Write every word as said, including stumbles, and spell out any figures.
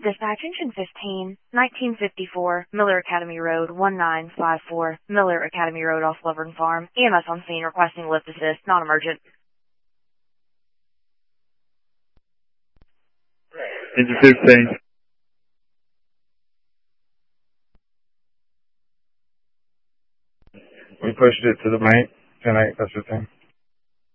Dispatch engine fifteen, nineteen fifty-four, Miller Academy Road, one nine five four, Miller Academy Road off Lovern Farm. E M S on scene requesting lift assist, non-emergent. Engine fifteen. We pushed it to the main. ten eight, that's fifteen.